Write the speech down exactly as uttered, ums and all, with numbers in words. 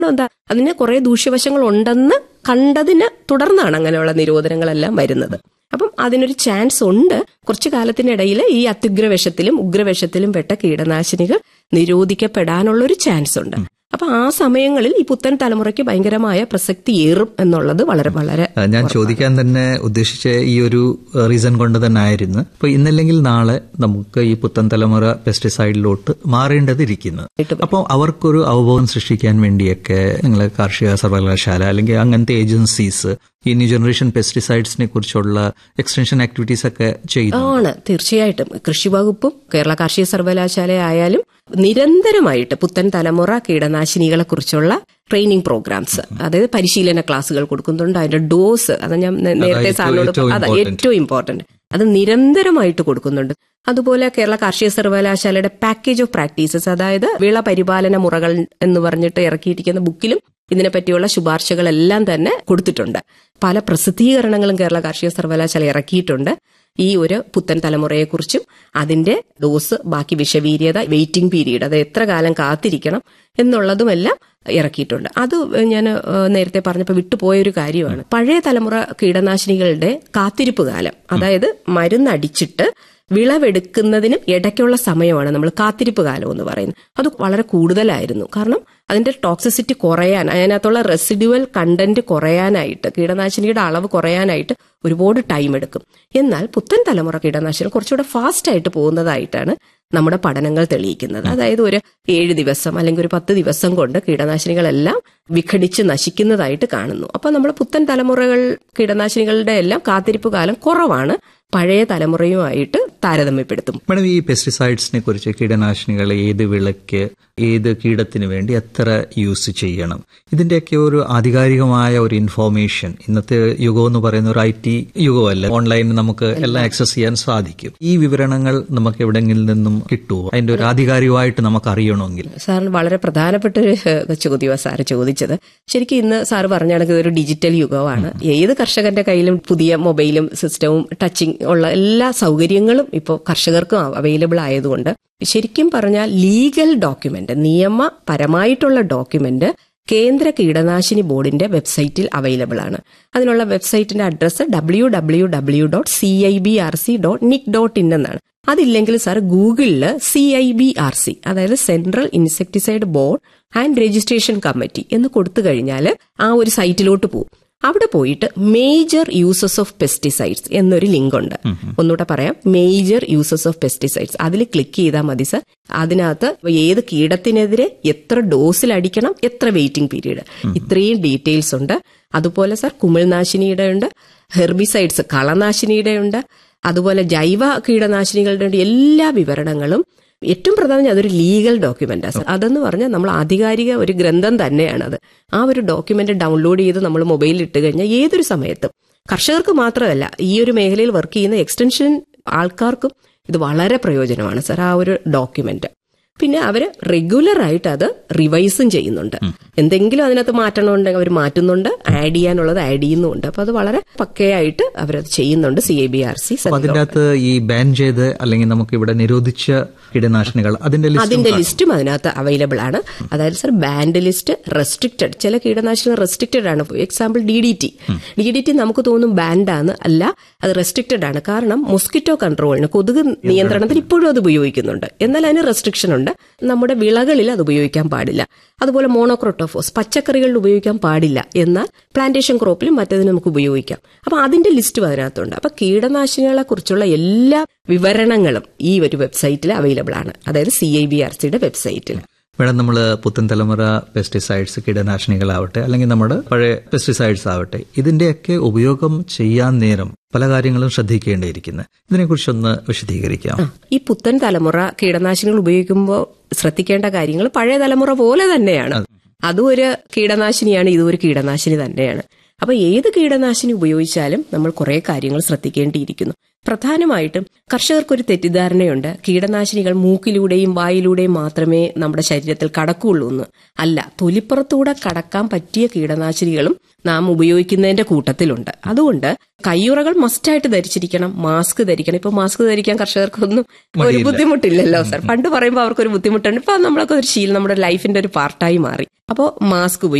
എന്താ, അതിന് കുറെ ദൂഷ്യവശങ്ങൾ ഉണ്ടെന്ന് കണ്ടതിന് തുടർന്നാണ് അങ്ങനെയുള്ള നിരോധനങ്ങളെല്ലാം വരുന്നത്. അപ്പം അതിനൊരു ചാൻസ് ഉണ്ട്. കുറച്ചു കാലത്തിനിടയിൽ ഈ അത്യുഗ്രവിഷത്തിലും ഉഗ്രവിഷത്തിലും പെട്ട കീടനാശിനികൾ നിരോധിക്കപ്പെടാനുള്ളൊരു ചാൻസ് ഉണ്ട്. അപ്പൊ ആ സമയങ്ങളിൽ ഈ പുത്തൻ തലമുറയ്ക്ക് ഭയങ്കരമായ പ്രസക്തി ഏറും എന്നുള്ളത് വളരെ വളരെ ഞാൻ ചോദിക്കാൻ തന്നെ ഉദ്ദേശിച്ച ഈ ഒരു റീസൺ കൊണ്ട് തന്നെ ആയിരുന്നു. അപ്പൊ ഇന്നല്ലെങ്കിൽ നാളെ നമുക്ക് ഈ പുത്തൻ തലമുറ പെസ്റ്റിസൈഡിലോട്ട് മാറേണ്ടതിരിക്കുന്നു. അപ്പോൾ അവർക്കൊരു അവബോധം സൃഷ്ടിക്കാൻ വേണ്ടിയൊക്കെ നിങ്ങൾ കാർഷിക സർവകലാശാല അല്ലെങ്കിൽ അങ്ങനത്തെ ഏജൻസീസ് ഈ ന്യൂ ജനറേഷൻ പെസ്റ്റിസൈഡ്സിനെ കുറിച്ചുള്ള എക്സ്റ്റൻഷൻ ആക്ടിവിറ്റീസ് ഒക്കെ ചെയ്യുന്നു. തീർച്ചയായിട്ടും കൃഷി വകുപ്പും കേരള കാർഷിക സർവകലാശാല ആയാലും നിരന്തരമായിട്ട് പുത്തൻ തലമുറ കീടനാശിനികളെ കുറിച്ചുള്ള ട്രെയിനിങ് പ്രോഗ്രാംസ്, അതായത് പരിശീലന ക്ലാസുകൾ കൊടുക്കുന്നുണ്ട്. അതിന്റെ ഡോസ്, അത് ഞാൻ നേരത്തെ സാറിനോട് അതാ ഏറ്റവും ഇമ്പോർട്ടന്റ്, അത് നിരന്തരമായിട്ട് കൊടുക്കുന്നുണ്ട്. അതുപോലെ കേരള കാർഷിക സർവകലാശാലയുടെ പാക്കേജ് ഓഫ് പ്രാക്ടീസസ്, അതായത് വിള പരിപാലന മുറകൾ എന്ന് പറഞ്ഞിട്ട് ഇറക്കിയിരിക്കുന്ന ബുക്കിലും ഇതിനെപ്പറ്റിയുള്ള ശുപാർശകളെല്ലാം തന്നെ കൊടുത്തിട്ടുണ്ട്. പല പ്രസിദ്ധീകരണങ്ങളും കേരള കാർഷിക സർവകലാശാല ഇറക്കിയിട്ടുണ്ട് ഈ ഒരു പുത്തൻ തലമുറയെക്കുറിച്ചും അതിന്റെ ഡോസ്, ബാക്കി വിഷവീര്യത, വെയിറ്റിംഗ് പീരീഡ്, അത് എത്ര കാലം കാത്തിരിക്കണം എന്നുള്ളതുമെല്ലാം ഇറക്കിയിട്ടുണ്ട്. അത് ഞാൻ നേരത്തെ പറഞ്ഞപ്പോൾ വിട്ടുപോയൊരു കാര്യമാണ്. പഴയ തലമുറ കീടനാശിനികളുടെ കാത്തിരിപ്പ് കാലം, അതായത് മരുന്നടിച്ചിട്ട് വിളവെടുക്കുന്നതിനും ഇടയ്ക്കുള്ള സമയമാണ് നമ്മൾ കാത്തിരിപ്പ് കാലം എന്ന് പറയുന്നത്. അത് വളരെ കൂടുതലായിരുന്നു. കാരണം അതിന്റെ ടോക്സിസിറ്റി കുറയാൻ, അതിനകത്തുള്ള റെസിഡ്യുവൽ കണ്ടന്റ് കുറയാനായിട്ട്, കീടനാശിനിയുടെ അളവ് കുറയാനായിട്ട് ഒരുപാട് ടൈം എടുക്കും. എന്നാൽ പുത്തൻ തലമുറ കീടനാശിനികൾ കുറച്ചുകൂടെ ഫാസ്റ്റ് ആയിട്ട് പോകുന്നതായിട്ടാണ് നമ്മുടെ പഠനങ്ങൾ തെളിയിക്കുന്നത്. അതായത് ഒരു ഏഴ് ദിവസം അല്ലെങ്കിൽ ഒരു പത്ത് ദിവസം കൊണ്ട് കീടനാശിനികളെല്ലാം വിഘടിച്ച് നശിക്കുന്നതായിട്ട് കാണുന്നു. അപ്പൊ നമ്മൾ പുത്തൻ തലമുറകൾ കീടനാശിനികളുടെ എല്ലാം കാത്തിരിപ്പ് കാലം കുറവാണ് പഴയ തലമുറയുമായിട്ട് താരതമ്യപ്പെടുത്തും. മാഡം, ഈ പെസ്റ്റിസൈഡ്സിനെ കുറിച്ച്, കീടനാശിനികൾ ഏത് വിളയ്ക്ക് ഏത് കീടത്തിന് വേണ്ടി എത്ര യൂസ് ചെയ്യണം, ഇതിന്റെയൊക്കെ ഒരു ആധികാരികമായ ഒരു ഇൻഫോർമേഷൻ, ഇന്നത്തെ യുഗം എന്ന് പറയുന്ന ഒരു ഐ ടി യുഗമല്ല, ഓൺലൈനിൽ നമുക്ക് എല്ലാം ആക്സസ് ചെയ്യാൻ സാധിക്കും. ഈ വിവരണങ്ങൾ നമുക്ക് എവിടെയെങ്കിലും നിന്നും കിട്ടുമോ? അതിന്റെ ഒരു ആധികാരികമായിട്ട് നമുക്ക് അറിയണമെങ്കിൽ. സാറിന് വളരെ പ്രധാനപ്പെട്ട ഒരു ചോദ്യമാണ് സാറ് ചോദിച്ചത്. ശരിക്കും ഇന്ന് സാറ് പറഞ്ഞാണെങ്കിൽ ഇതൊരു ഡിജിറ്റൽ യുഗമാണ്. ഏത് കർഷകന്റെ കയ്യിലും പുതിയ മൊബൈലും സിസ്റ്റവും ടച്ചിങ് ഉള്ള എല്ലാ സൗകര്യങ്ങളും ഇപ്പോൾ കർഷകർക്കും അവൈലബിൾ ആയതുകൊണ്ട് ശരിക്കും പറഞ്ഞാൽ ലീഗൽ ഡോക്യുമെന്റ്, നിയമപരമായിട്ടുള്ള ഡോക്യുമെന്റ് കേന്ദ്ര കീടനാശിനി ബോർഡിന്റെ വെബ്സൈറ്റിൽ അവൈലബിൾ ആണ്. അതിനുള്ള വെബ്സൈറ്റിന്റെ address W W W dot C I B R C dot Nick dot in എന്നാണ്. അതില്ലെങ്കിൽ സാർ ഗൂഗിളിൽ C I B R C, അതായത് central insecticide board and registration committee എന്ന് കൊടുത്തു കഴിഞ്ഞാൽ ആ ഒരു സൈറ്റിലോട്ട് പോകും. അവിടെ പോയിട്ട് മേജർ യൂസസ് ഓഫ് പെസ്റ്റിസൈഡ്സ് എന്നൊരു ലിങ്ക് ഉണ്ട്. ഒന്നുകൂടെ പറയാം, മേജർ യൂസസ് ഓഫ് പെസ്റ്റിസൈഡ്സ്. അതിൽ ക്ലിക്ക് ചെയ്താൽ മതി സർ. അതിനകത്ത് ഏത് കീടത്തിനെതിരെ എത്ര ഡോസിൽ അടിക്കണം, എത്ര വെയിറ്റിംഗ് പീരീഡ്, ഇത്രയും ഡീറ്റെയിൽസ് ഉണ്ട്. അതുപോലെ സർ കുമിൾനാശിനിയുടെ ഉണ്ട്, ഹെർബിസൈഡ്സ് കളനാശിനിയുടെ ഉണ്ട്, അതുപോലെ ജൈവ കീടനാശിനികളുടെ ഉണ്ട്. എല്ലാ വിവരണങ്ങളും, ഏറ്റവും പ്രധാനം അതൊരു ലീഗൽ ഡോക്യുമെന്റാണ്. അതെന്ന് പറഞ്ഞാൽ നമ്മൾ ആധികാരിക ഒരു ഗ്രന്ഥം തന്നെയാണത്. ആ ഒരു ഡോക്യുമെന്റ് ഡൗൺലോഡ് ചെയ്ത് നമ്മൾ മൊബൈലിൽ ഇട്ട് കഴിഞ്ഞാൽ ഏതൊരു സമയത്തും, കർഷകർക്ക് മാത്രമല്ല ഈ ഒരു മേഖലയിൽ വർക്ക് ചെയ്യുന്ന എക്സ്റ്റൻഷൻ ആൾക്കാർക്കും ഇത് വളരെ പ്രയോജനമാണ് സാർ, ആ ഒരു ഡോക്യുമെന്റ്. പിന്നെ അവർ റെഗുലർ ആയിട്ട് അത് റിവൈസും ചെയ്യുന്നുണ്ട്. എന്തെങ്കിലും അതിനകത്ത് മാറ്റണമെന്നുണ്ടെങ്കിൽ അവർ മാറ്റുന്നുണ്ട്, ആഡ് ചെയ്യാനുള്ളത് ആഡ് ചെയ്യുന്നുണ്ട്. അപ്പൊ അത് വളരെ പക്കയായിട്ട് അവരത് ചെയ്യുന്നുണ്ട്. C I B R C അതിന്റെ അകത്ത് ഈ ബാൻ ചെയ്ത് അല്ലെങ്കിൽ നമുക്ക് ഇവിടെ നിരോധിച്ച കീടനാശിനികൾ അതിന്റെ അതിന്റെ ലിസ്റ്റും അതിനകത്ത് അവൈലബിൾ ആണ്. അതായത് സർ ബാൻഡ് ലിസ്റ്റ്, റെസ്ട്രിക്റ്റഡ്, ചില കീടനാശിനികൾ റെസ്ട്രിക്റ്റഡ് ആണ്. For example D D T D D T നമുക്ക് തോന്നും ബാൻഡാണ്, അല്ല, അത് റെസ്ട്രിക്റ്റഡ് ആണ്. കാരണം മൊസ്കിറ്റോ കൺട്രോളിന്, കൊതുക് നിയന്ത്രണത്തിന് ഇപ്പോഴും അത് ഉപയോഗിക്കുന്നുണ്ട്. എന്നാൽ അതിന് റെസ്ട്രിക്ഷൻ ഉണ്ട്. നമ്മുടെ വിളകളിൽ അത് ഉപയോഗിക്കാൻ പാടില്ല. അതുപോലെ മോണോക്രോട്ടോഫോസ് പച്ചക്കറികളിൽ ഉപയോഗിക്കാൻ പാടില്ല, എന്നാൽ പ്ലാന്റേഷൻ ക്രോപ്പിലും മറ്റതിന് നമുക്ക് ഉപയോഗിക്കാം. അപ്പൊ അതിന്റെ ലിസ്റ്റും അതിനകത്തുണ്ട്. അപ്പൊ കീടനാശിനികളെ കുറിച്ചുള്ള എല്ലാ വിവരണങ്ങളും ഈ ഒരു വെബ്സൈറ്റിൽ അവൈലബിൾ ആണ്, അതായത് സി ഐ ബി ആർ സിയുടെ വെബ്സൈറ്റിൽ. മേഡം, നമ്മൾ പുത്തൻ തലമുറ പെസ്റ്റിസൈഡ്സ്, കീടനാശിനികളാവട്ടെ അല്ലെങ്കിൽ നമ്മുടെ പഴയ പെസ്റ്റിസൈഡ്സ് ആവട്ടെ, ഇതിന്റെയൊക്കെ ഉപയോഗം ചെയ്യാൻ നേരം പല കാര്യങ്ങളും ശ്രദ്ധിക്കേണ്ടിയിരിക്കുന്നത്. ഇതിനെക്കുറിച്ചൊന്ന് വിശദീകരിക്കാം. ഈ പുത്തൻ തലമുറ കീടനാശിനികൾ ഉപയോഗിക്കുമ്പോൾ ശ്രദ്ധിക്കേണ്ട കാര്യങ്ങൾ പഴയ തലമുറ പോലെ തന്നെയാണ്. അതും ഒരു കീടനാശിനിയാണ്, ഇതും ഒരു കീടനാശിനി തന്നെയാണ്. അപ്പൊ ഏത് കീടനാശിനി ഉപയോഗിച്ചാലും നമ്മൾ കുറെ കാര്യങ്ങൾ ശ്രദ്ധിക്കേണ്ടിയിരിക്കുന്നു. പ്രധാനമായിട്ടും കർഷകർക്കൊരു തെറ്റിദ്ധാരണയുണ്ട്, കീടനാശിനികൾ മൂക്കിലൂടെയും വായിലൂടെയും മാത്രമേ നമ്മുടെ ശരീരത്തിൽ കടക്കുകയുള്ളൂ എന്ന്. അല്ല, തൊലിപ്പുറത്തൂടെ കടക്കാൻ പറ്റിയ കീടനാശിനികളും നാം ഉപയോഗിക്കുന്നതിന്റെ കൂട്ടത്തിലുണ്ട്. അതുകൊണ്ട് കയ്യുറകൾ മസ്റ്റായിട്ട് ധരിച്ചിരിക്കണം, മാസ്ക് ധരിക്കണം. ഇപ്പൊ മാസ്ക് ധരിക്കാൻ കർഷകർക്കൊന്നും ഒരു ബുദ്ധിമുട്ടില്ലല്ലോ സർ. പണ്ട് പറയുമ്പോൾ അവർക്കൊരു ബുദ്ധിമുട്ടുണ്ട്. ഇപ്പൊ നമ്മളൊക്കെ ഒരു ശീലം, നമ്മുടെ ലൈഫിന്റെ ഒരു പാർട്ടായി മാറി. അപ്പോൾ മാസ്ക് ഉപയോഗിക്കും.